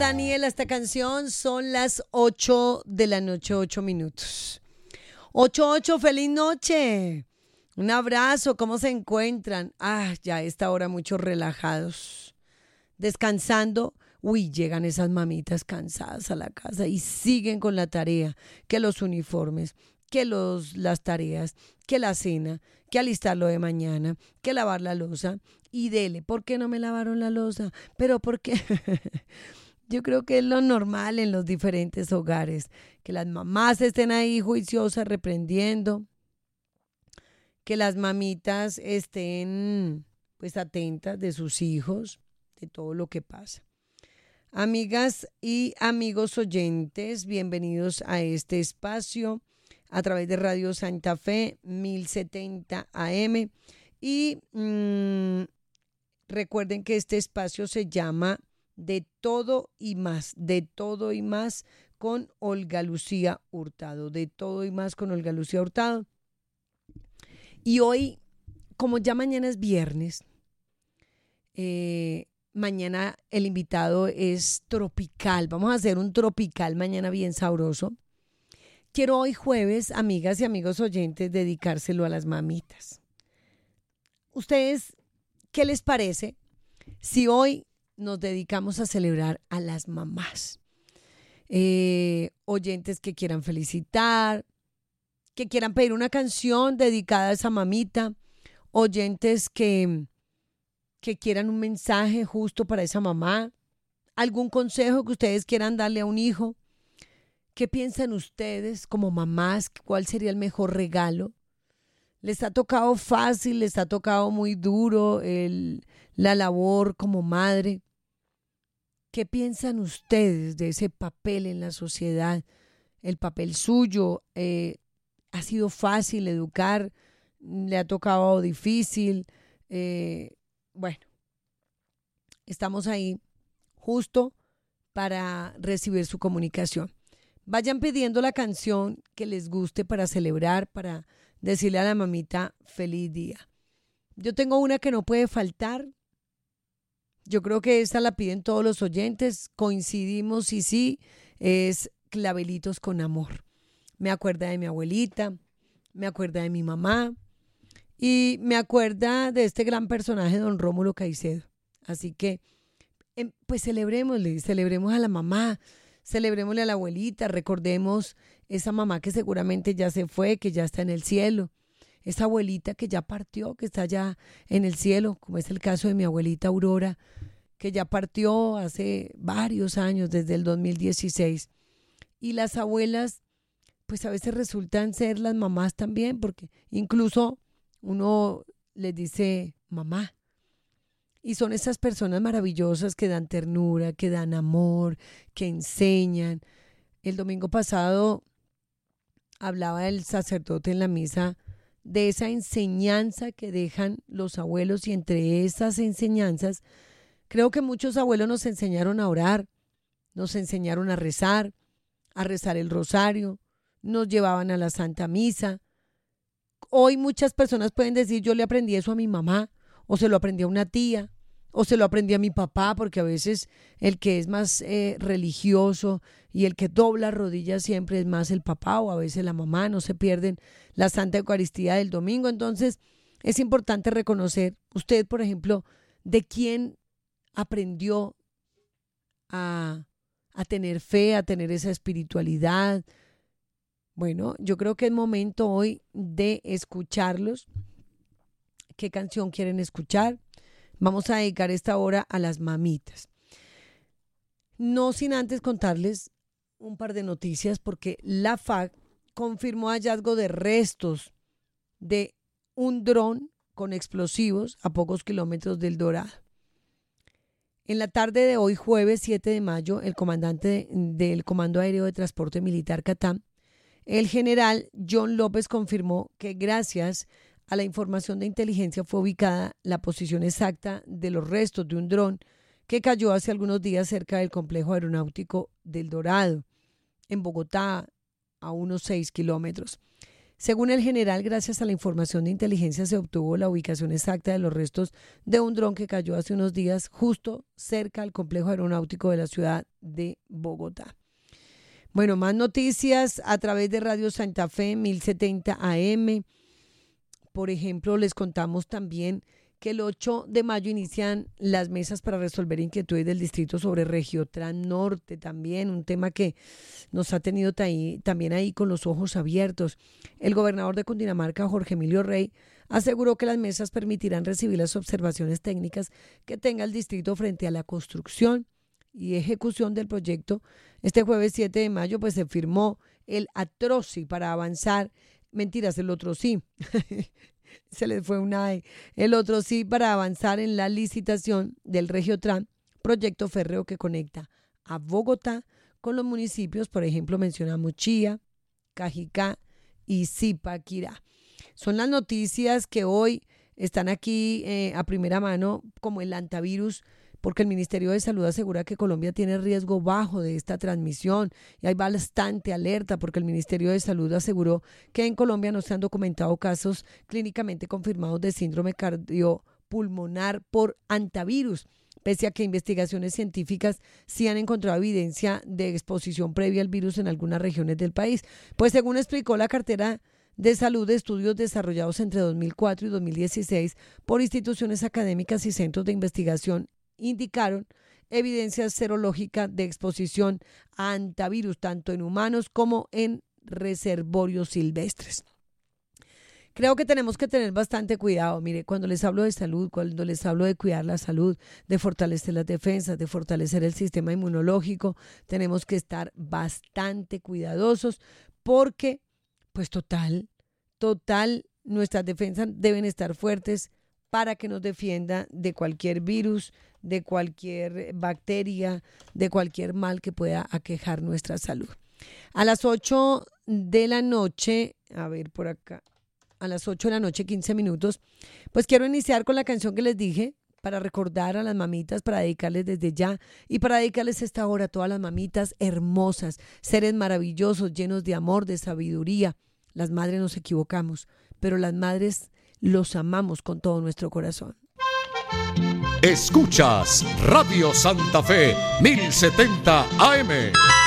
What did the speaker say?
Daniela esta canción. Son las 8 de la noche, 8 minutos. 8, feliz noche. Un abrazo, ¿cómo se encuentran? Ya a esta hora muchos relajados, descansando. Uy, llegan esas mamitas cansadas a la casa y siguen con la tarea, que los uniformes, que las tareas, que la cena, que alistarlo de mañana, que lavar la loza. Y dele, ¿por qué no me lavaron la loza? Pero ¿por qué? Yo creo que es lo normal en los diferentes hogares, que las mamás estén ahí juiciosas reprendiendo, que las mamitas estén pues atentas de sus hijos, de todo lo que pasa. Amigas y amigos oyentes, bienvenidos a este espacio a través de Radio Santa Fe 1070 AM y recuerden que este espacio se llama De Todo y Más con Olga Lucía Hurtado, De Todo y Más con Olga Lucía Hurtado. Y hoy, como ya mañana es viernes, mañana el invitado es tropical. Vamos a hacer un tropical mañana bien sabroso. Quiero hoy jueves, amigas y amigos oyentes, dedicárselo a las mamitas. ¿Ustedes qué les parece si hoy nos dedicamos a celebrar a las mamás? Oyentes que quieran felicitar, que quieran pedir una canción dedicada a esa mamita, oyentes que quieran un mensaje justo para esa mamá, algún consejo que ustedes quieran darle a un hijo. ¿Qué piensan ustedes como mamás? ¿Cuál sería el mejor regalo? ¿Les ha tocado fácil? ¿Les ha tocado muy duro la labor como madre? ¿Qué piensan ustedes de ese papel en la sociedad? El papel suyo, ¿ha sido fácil educar? ¿Le ha tocado difícil? Bueno, estamos ahí justo para recibir su comunicación. Vayan pidiendo la canción que les guste para celebrar, para decirle a la mamita feliz día. Yo tengo una que no puede faltar. Yo creo que esta la piden todos los oyentes. Coincidimos y sí, es Clavelitos con Amor. Me acuerda de mi abuelita, me acuerda de mi mamá y me acuerda de este gran personaje, don Rómulo Caicedo. Así que, pues celebremos a la mamá, celebrémosle a la abuelita, recordemos esa mamá que seguramente ya se fue, que ya está en el cielo, esa abuelita que ya partió, que está ya en el cielo, como es el caso de mi abuelita Aurora, que ya partió hace varios años, desde el 2016. Y las abuelas, pues a veces resultan ser las mamás también, porque incluso uno les dice mamá. Y son esas personas maravillosas que dan ternura, que dan amor, que enseñan. El domingo pasado hablaba el sacerdote en la misa de esa enseñanza que dejan los abuelos y entre esas enseñanzas, creo que muchos abuelos nos enseñaron a orar, nos enseñaron a rezar el rosario, nos llevaban a la Santa Misa. Hoy muchas personas pueden decir, yo le aprendí eso a mi mamá, o se lo aprendí a una tía, o se lo aprendí a mi papá, porque a veces el que es más religioso y el que dobla rodillas siempre es más el papá o a veces la mamá, no se pierden la Santa Eucaristía del domingo. Entonces es importante reconocer, usted por ejemplo, de quién aprendió a tener fe, a tener esa espiritualidad. Bueno, yo creo que es momento hoy de escucharlos. ¿Qué canción quieren escuchar? Vamos a dedicar esta hora a las mamitas. No sin antes contarles un par de noticias, porque la FAC confirmó hallazgo de restos de un dron con explosivos a pocos kilómetros del Dorado. En la tarde de hoy, jueves 7 de mayo, el comandante del Comando Aéreo de Transporte Militar CATAM, el general John López, confirmó que gracias a la información de inteligencia fue ubicada la posición exacta de los restos de un dron que cayó hace algunos días cerca del complejo aeronáutico del Dorado, en Bogotá, a unos 6 kilómetros. Según el general, gracias a la información de inteligencia se obtuvo la ubicación exacta de los restos de un dron que cayó hace unos días justo cerca al complejo aeronáutico de la ciudad de Bogotá. Bueno, más noticias a través de Radio Santa Fe 1070 AM. Por ejemplo, les contamos también que el 8 de mayo inician las mesas para resolver inquietudes del distrito sobre Regiotran Norte, también un tema que nos ha tenido también ahí con los ojos abiertos. El gobernador de Cundinamarca, Jorge Emilio Rey, aseguró que las mesas permitirán recibir las observaciones técnicas que tenga el distrito frente a la construcción y ejecución del proyecto. Este jueves 7 de mayo pues se firmó el ATROSI para avanzar, mentiras, el otro sí, se les fue una E, el otro sí para avanzar en la licitación del Regiotran, proyecto férreo que conecta a Bogotá con los municipios, por ejemplo mencionamos Chía, Cajicá y Zipaquirá. Son las noticias que hoy están aquí a primera mano, como el hantavirus, porque el Ministerio de Salud asegura que Colombia tiene riesgo bajo de esta transmisión y hay bastante alerta porque el Ministerio de Salud aseguró que en Colombia no se han documentado casos clínicamente confirmados de síndrome cardiopulmonar por hantavirus, pese a que investigaciones científicas sí han encontrado evidencia de exposición previa al virus en algunas regiones del país. Pues según explicó la cartera de salud de estudios desarrollados entre 2004 y 2016 por instituciones académicas y centros de investigación, indicaron evidencia serológica de exposición a hantavirus tanto en humanos como en reservorios silvestres. Creo que tenemos que tener bastante cuidado. Mire, cuando les hablo de salud, cuando les hablo de cuidar la salud, de fortalecer las defensas, de fortalecer el sistema inmunológico, tenemos que estar bastante cuidadosos porque, pues total, nuestras defensas deben estar fuertes para que nos defienda de cualquier virus, de cualquier bacteria, de cualquier mal que pueda aquejar nuestra salud. A las 8 de la noche, a ver por acá, a las 8 de la noche, 15 minutos, pues quiero iniciar con la canción que les dije para recordar a las mamitas, para dedicarles desde ya y para dedicarles esta hora a todas las mamitas hermosas, seres maravillosos, llenos de amor, de sabiduría. Las madres nos equivocamos, pero las madres los amamos con todo nuestro corazón. Escuchas Radio Santa Fe 1070 AM.